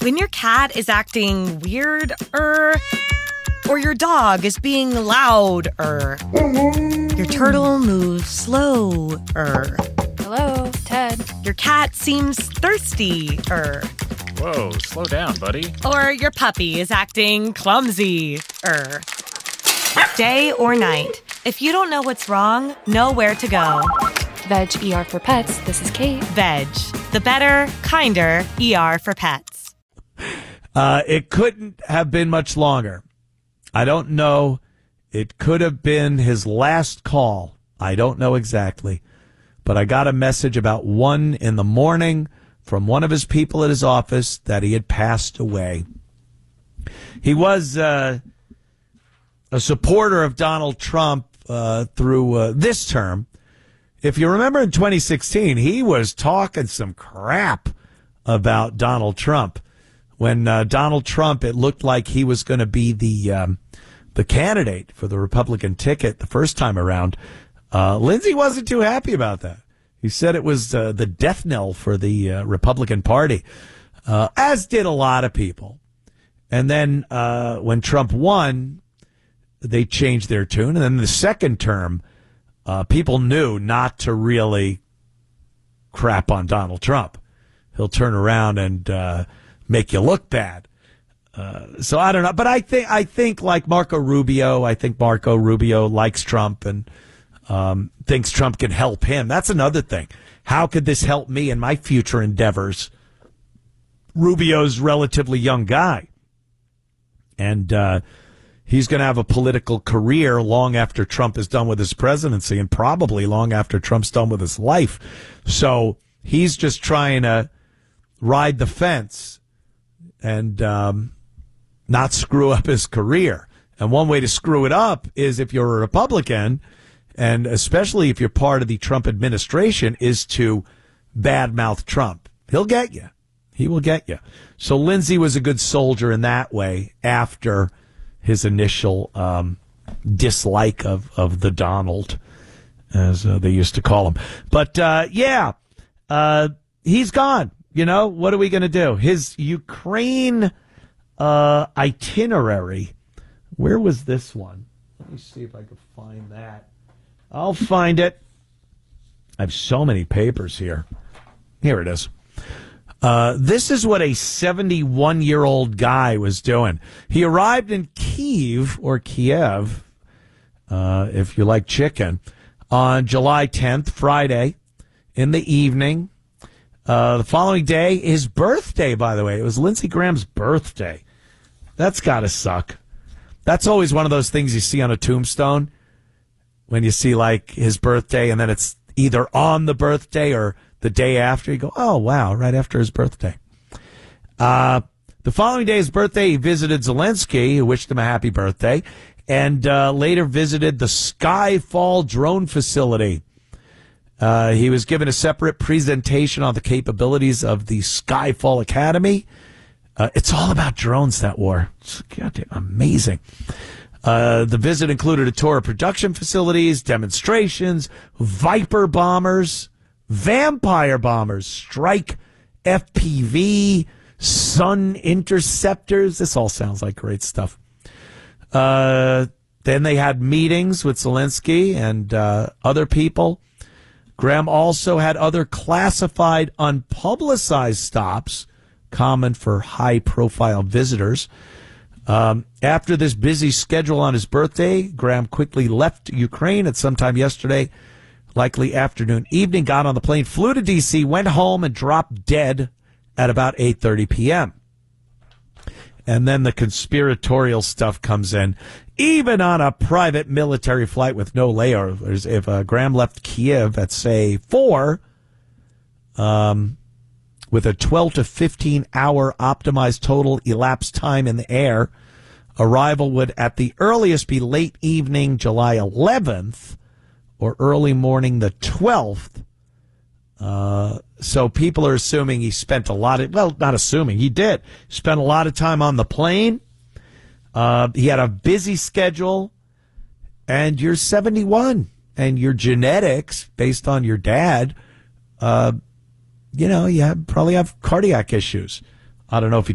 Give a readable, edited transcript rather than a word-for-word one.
When your cat is acting weird, or your dog is being loud, your turtle moves slow, Hello, Ted. Your cat seems thirsty, Whoa, slow down, buddy. or your puppy is acting clumsy, Day or night, if you don't know what's wrong, know where to go. Veg ER for Pets. This is Kate. Veg, the better, kinder ER for pets. It couldn't have been much longer. I don't know. It could have been his last call. I don't know exactly. But I got a message about 1 a.m. from one of his people at his office that he had passed away. He was a supporter of Donald Trump through this term. If you remember in 2016, he was talking some crap about Donald Trump. When Donald Trump, it looked like he was going to be the candidate for the Republican ticket the first time around. Lindsey wasn't too happy about that. He said it was the death knell for the Republican Party, as did a lot of people. And then when Trump won, they changed their tune. And then the second term, people knew not to really crap on Donald Trump. He'll turn around and make you look bad. So I don't know, but I think like Marco Rubio. I think Marco Rubio likes Trump and thinks Trump can help him. That's another thing. How could this help me in my future endeavors? Rubio's a relatively young guy, and he's going to have a political career long after Trump is done with his presidency, and probably long after Trump's done with his life. So he's just trying to ride the fence and not screw up his career. And one way to screw it up is if you're a Republican, and especially if you're part of the Trump administration, is to badmouth Trump. He'll get you. He will get you. So Lindsey was a good soldier in that way after his initial dislike of the Donald, as they used to call him. But, he's gone. You know, what are we going to do? His Ukraine itinerary. Where was this one? Let me see if I can find that. I'll find it. I have so many papers here. Here it is. This is what a 71-year-old guy was doing. He arrived in Kiev, if you like chicken, on July 10th, Friday, in the evening. The following day, his birthday, by the way. It was Lindsey Graham's birthday. That's got to suck. That's always one of those things you see on a tombstone when you see, like, his birthday, and then it's either on the birthday or the day after. You go, oh, wow, right after his birthday. The following day, his birthday, he visited Zelensky, who wished him a happy birthday, and later visited the Skyfall drone facility. He was given a separate presentation on the capabilities of the Skyfall Academy. It's all about drones, that war. It's goddamn amazing. The visit included a tour of production facilities, demonstrations, Viper bombers, Vampire bombers, Strike FPV, Sun interceptors. This all sounds like great stuff. Then they had meetings with Zelensky and other people. Graham also had other classified, unpublicized stops, common for high-profile visitors. After this busy schedule on his birthday, Graham quickly left Ukraine at sometime yesterday, likely afternoon, evening, got on the plane, flew to D.C., went home, and dropped dead at about 8:30 p.m. And then the conspiratorial stuff comes in. Even on a private military flight with no layovers, if Graham left Kiev at, say, 4, with a 12 to 15-hour optimized total elapsed time in the air, arrival would at the earliest be late evening, July 11th, or early morning, the 12th. So people are assuming he spent a lot of, well, not assuming, he did. Spent a lot of time on the plane. He had a busy schedule, and you're 71, and your genetics, based on your dad, you probably have cardiac issues. I don't know if he